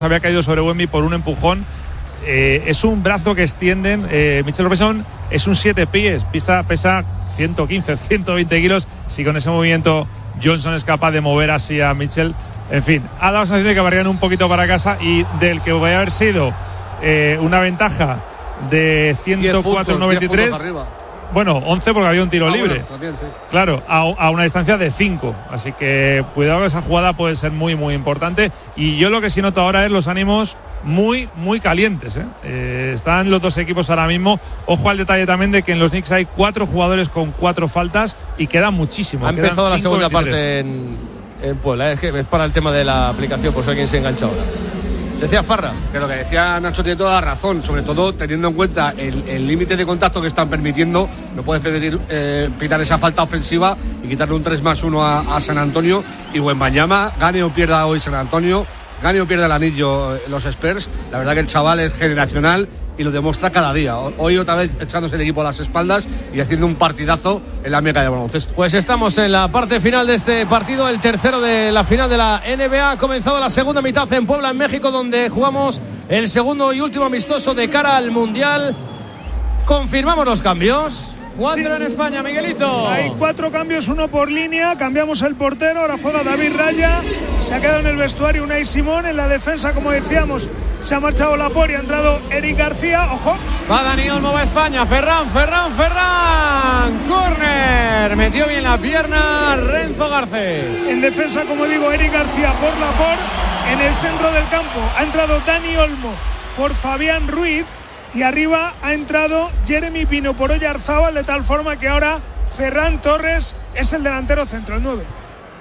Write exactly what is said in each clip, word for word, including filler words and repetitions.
había caído sobre Wemby por un empujón. Eh, es un brazo que extienden. eh, Mitchell Robinson es un siete pies, pesa, pesa ciento quince, ciento veinte kilos. Si con ese movimiento Johnson es capaz de mover así a Mitchell, en fin, ha dado la sensación de que varían un poquito para casa y del que voy a haber sido eh, una ventaja de ciento cuatro noventa y tres. Bueno, once porque había un tiro ah, libre. Bueno, también, sí. Claro, a, a una distancia de cinco. Así que cuidado que esa jugada puede ser muy, muy importante. Y yo lo que sí noto ahora es los ánimos muy, muy calientes. ¿eh? Eh, están los dos equipos ahora mismo. Ojo al detalle también de que en los Knicks hay cuatro jugadores con cuatro faltas y queda muchísimo. Ha empezado la segunda parte en, en Puebla. ¿eh? Es que es para el tema de la aplicación, por si alguien se engancha ahora. ¿Decías, Parra? Que lo que decía Nacho tiene toda la razón, sobre todo teniendo en cuenta el límite de contacto que están permitiendo. No puedes permitir eh, pitar esa falta ofensiva y quitarle un tres más uno a, a San Antonio. Y Wembanyama, gane o pierda hoy San Antonio, gane o pierda el anillo los Spurs, la verdad que el chaval es generacional y lo demuestra cada día. Hoy otra vez echándose el equipo a las espaldas y haciendo un partidazo en la meca de baloncesto. Pues estamos en la parte final de este partido, el tercero de la final de la N B A. Ha comenzado la segunda mitad en Puebla, en México, donde jugamos el segundo y último amistoso de cara al Mundial. Confirmamos los cambios. Cuatro sí. En España, Miguelito. Hay cuatro cambios, uno por línea. Cambiamos el portero, ahora juega David Raya. Se ha quedado en el vestuario Unai Simón. En la defensa, como decíamos, se ha marchado Laporte y ha entrado Eric García. Ojo. Va Dani Olmo, va España. Ferran, Ferran, Ferran. Corner. Metió bien la pierna Renzo Garcés. En defensa, como digo, Eric García por Laporte. En el centro del campo ha entrado Dani Olmo por Fabián Ruiz. Y arriba ha entrado Jeremy Pino por Oyarzábal, de tal forma que ahora Ferran Torres es el delantero centro, el nueve.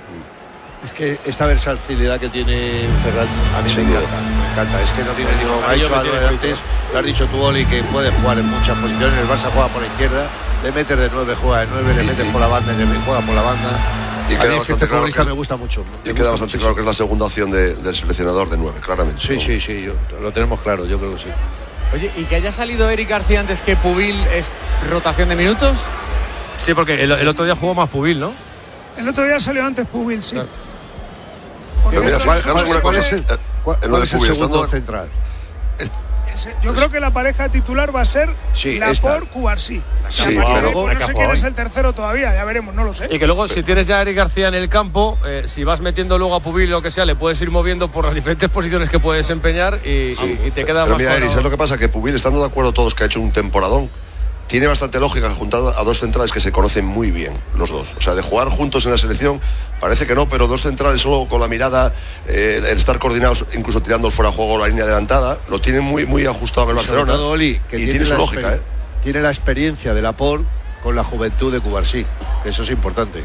Es que esta versatilidad que tiene Ferran a mí sí, me encanta, me encanta. Es que no tiene ningún... Ha dicho algo de antes, lo has dicho tú, Oli, que puede jugar en muchas posiciones. El Barça juega por la izquierda, le metes de nueve, juega de nueve, le metes por la banda y le juega por la banda. Y queda bastante este claro que es, me gusta mucho. Me y queda bastante muchísimo. Claro que es la segunda opción de, del seleccionador de nueve, claramente. Sí, ¿no? sí, sí, yo, lo tenemos claro, yo creo que sí. Oye, ¿y que haya salido Eric García antes que Pubil es rotación de minutos? Sí, porque el, el otro día jugó más Pubil, ¿no? El otro día salió antes Pubil, sí. Claro. Pero mira, fijaros una cosa, es el, en lo de Pubil, estando central. Est Yo creo que la pareja titular va a ser sí, Laporte-Cubarsí. Sí, pero no, no sé quién es el tercero todavía, ya veremos, no lo sé. Y que luego, si tienes ya a Eric García en el campo, eh, si vas metiendo luego a Pubil o lo que sea, le puedes ir moviendo por las diferentes posiciones que puedes desempeñar y, sí, y, y te queda pero más. Mira, Eric, ¿sabes lo que pasa? Que Pubil, estando de acuerdo todos que ha hecho un temporadón, tiene bastante lógica juntar a dos centrales que se conocen muy bien, los dos. O sea, de jugar juntos en la selección, parece que no, pero dos centrales solo con la mirada, eh, el estar coordinados, incluso tirando el fuera de juego la línea adelantada, lo tienen muy, muy ajustado en el Barcelona. Todo, Oli, que y tiene, tiene su lógica, ¿eh? Tiene la experiencia de Laporte con la juventud de Cubarsí, que eso es importante.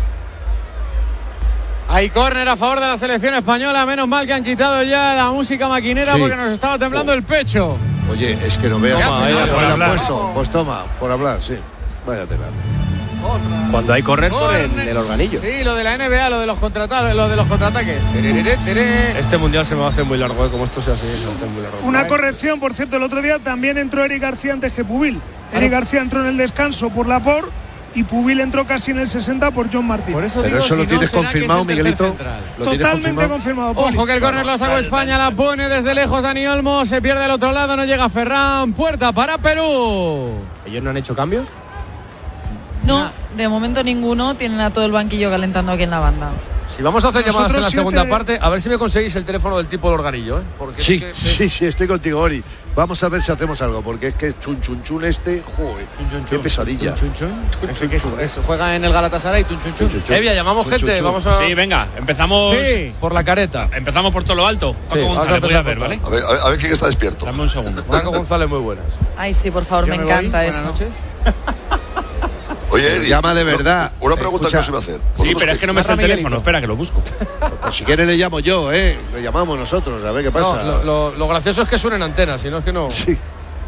Hay córner a favor de la selección española, menos mal que han quitado ya la música maquinera sí. Porque nos estaba temblando oh. el pecho. Oye, es que no veo. Toma, ya, por hablar. Puesto. Pues toma, por hablar, sí. Váyatela. Otra. Cuando hay correr por el, el organillo. Sí, lo de la N B A, lo de los contratados, lo de los contraataques. Este mundial se me va a hacer muy largo, ¿eh? Como esto sea así, se va a hacer muy largo. Una corrección, por cierto, el otro día también entró Eric García antes que Pubil. Ah, Eric no. García entró en el descanso por Laporte y Pubil entró casi en el sesenta por John Martín. Por eso Pero digo, eso lo si tienes no, confirmado, Miguelito. ¿Lo Totalmente confirmado. Poli. Ojo que el córner lo sacó España, la pone desde lejos Dani Olmo, se pierde al otro lado, no llega Ferran, puerta para Perú. ¿Ellos no han hecho cambios? No, de momento ninguno, tienen a todo el banquillo calentando aquí en la banda. Si vamos a hacer Nosotros llamadas en la siete... segunda parte, a ver si me conseguís el teléfono del tipo del organillo, ¿eh? Porque sí, es que, sí, sí, estoy contigo, Ori. Vamos a ver si hacemos algo, porque es que es chun chun chun este, joder, chun, chun, qué pesadilla. Chun, chun, chun. Eso, que eso, eso, juega en el Galatasaray, chun, chun, chun. Chun, chun. Evia, llamamos chun, gente, chun, chun. Vamos a... Sí, venga, empezamos... Sí, por la careta. Empezamos por todo lo alto. Paco Sí, González, voy a ver, ¿vale? A ver, a ver, a ver quién está despierto. Dame un segundo. Paco González, muy buenas. Ay, sí, por favor, Yo me, me encanta voy. eso. Buenas noches. Oye, Eric, llama de verdad. Una pregunta Escucha. que os iba a hacer. Sí, pero es que no me sé el teléfono, espera que lo busco. Pues si quieres le llamo yo, ¿eh? Le llamamos nosotros, a ver qué pasa. No, lo, lo, lo gracioso es que suenen antenas, si no es que no... Sí.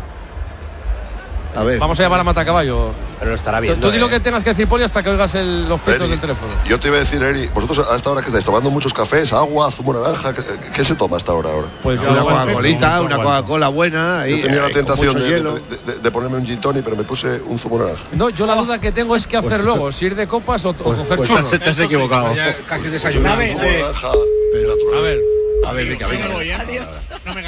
A ver. Vamos a llamar a Matacaballo. Pero lo estará viendo. Tú, tú di eh. lo que tengas que decir, Poli, hasta que oigas el, los pitos del teléfono. Yo te iba a decir, Eri, vosotros a esta hora que estáis tomando muchos cafés, agua, zumo naranja, ¿qué, qué se toma hasta ahora? ahora? Pues una Coca-Colita, una Coca-Cola buena. Ahí, yo tenía la eh, tentación de, de, de, de ponerme un gin tonic, pero me puse un zumo naranja. No, yo la duda que tengo es qué hacer pues, luego, si ir de copas o, pues, o coger pues churros. Te has equivocado. Casi desayunado. Zumo naranja pero, natural. A ver, A ver, venga, venga. No me voy, ¿eh? Adiós. No me